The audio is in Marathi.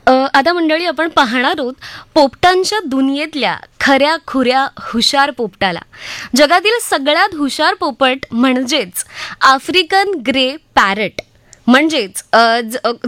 आता मंडळी आपण पाहणार आहोत पोपटांच्या दुनियेतल्या खऱ्या खुऱ्या हुशार पोपटाला. जगातील सगळ्यात हुशार पोपट म्हणजेच आफ्रिकन ग्रे पॅरट म्हणजेच